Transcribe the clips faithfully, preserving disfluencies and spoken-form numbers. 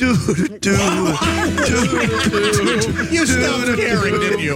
do do do. You stopped caring, didn't you?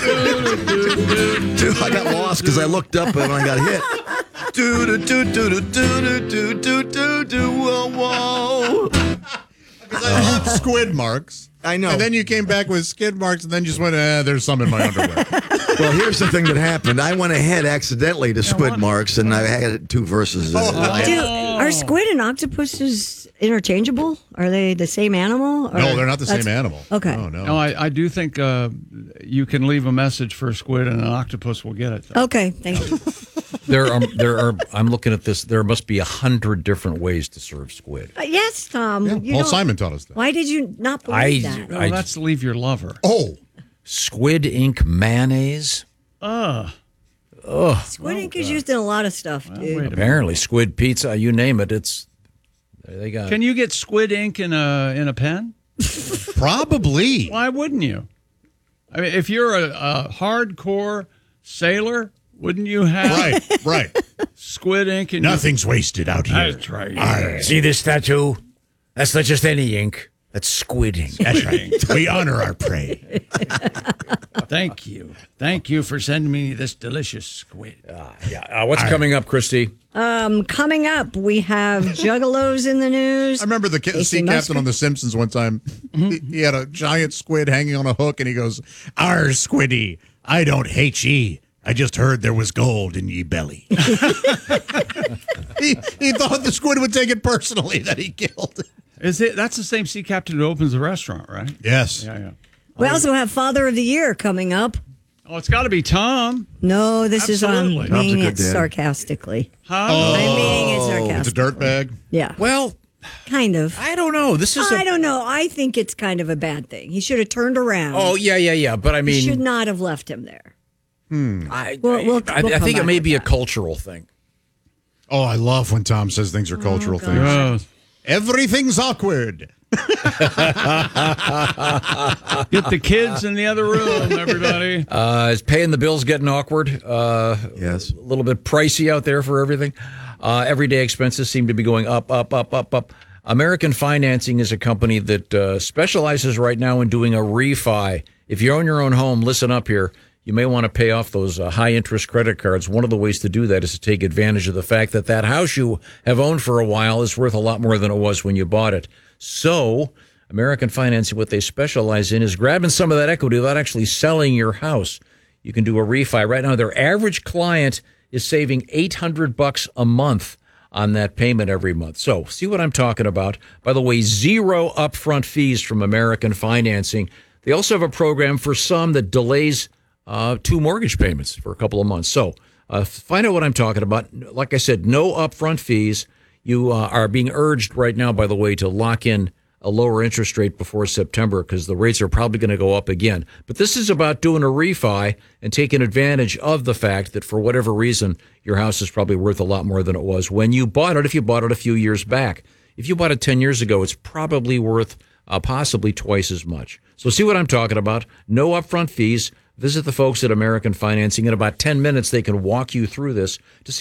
I got lost because I looked up and I got hit. Do do do do do do do do do. Whoa whoa. Because I have squid marks. I know. And then you came back with skid marks, and then just went, eh, there's some in my underwear. Well, here's the thing that happened. I went ahead accidentally to squid marks, and I had two verses. Oh. Do, are squid and octopuses interchangeable? Are they the same animal? Or No, they're not the that's- same animal. Okay. No, no. No, I, I do think uh, you can leave a message for a squid and an octopus will get it. Though. Okay, thank you. There are, there are. I'm looking at this. There must be a hundred different ways to serve squid. Uh, yes, Tom. Yeah, you Paul don't- Simon taught us that. Why did you not believe I- that? Well, I- that's leave your lover. Oh, Squid ink mayonnaise. Uh, Squid ink is used in a lot of stuff, dude. wait a minute. Apparently, squid pizza. You name it. It's they got. Can you get squid ink in a in a pen? probably. Why wouldn't you? I mean, if you're a, a hardcore sailor, wouldn't you have Right, right. squid ink in Nothing's wasted out your... here. That's right. Arr. See this tattoo? That's not just any ink. That's squid ink. That's right. We honor our prey. Thank you. Thank you for sending me this delicious squid. Yeah. Uh, what's coming up, Christy? Um, coming up, we have juggalos in the news. I remember the ca- Casey sea captain Musgrave. on The Simpsons one time. He, he had a giant squid hanging on a hook, and he goes, "Arr, Squiddy, I don't hate ye. I just heard there was gold in ye belly." he, he thought the squid would take it personally that he killed it. Is it? That's the same sea captain who opens the restaurant, right? Yes. Yeah, yeah. We also have Father of the Year coming up. Oh, it's got to be Tom. No, this Absolutely. is Tom's um, meaning a it good dad. sarcastically. Huh? Oh, I'm meaning it it's a sarcastically. dirtbag. Yeah, Well, kind of. I don't know. This is. I a, don't know. I think it's kind of a bad thing. He should have turned around. Oh yeah, yeah, yeah. But I he should mean, not have left him there. I, We'll- we'll- I, we'll I come think it back may with be a that. cultural thing. Oh, I love when Tom says things are cultural things. Oh, Everything's awkward. get the kids in the other room, everybody. Uh, is paying the bills getting awkward? Uh, Yes. a little bit pricey out there for everything. Uh, everyday expenses seem to be going up, up, up, up, up. American Financing is a company that uh, specializes right now in doing a refi. If you own your own home, listen up here. You may want to pay off those uh, high-interest credit cards. One of the ways to do that is to take advantage of the fact that that house you have owned for a while is worth a lot more than it was when you bought it. So American Financing, what they specialize in is grabbing some of that equity without actually selling your house. You can do a refi. Right now, their average client is saving eight hundred bucks a month on that payment every month. So see what I'm talking about. By the way, zero upfront fees from American Financing. They also have a program for some that delays uh, two mortgage payments for a couple of months. So uh, find out what I'm talking about. Like I said, no upfront fees. You uh, are being urged right now, by the way, to lock in a lower interest rate before September because the rates are probably going to go up again. But this is about doing a refi and taking advantage of the fact that for whatever reason, your house is probably worth a lot more than it was when you bought it, if you bought it a few years back. If you bought it ten years ago, it's probably worth uh, possibly twice as much. So see what I'm talking about. No upfront fees. Visit the folks at American Financing. In about ten minutes, they can walk you through this to see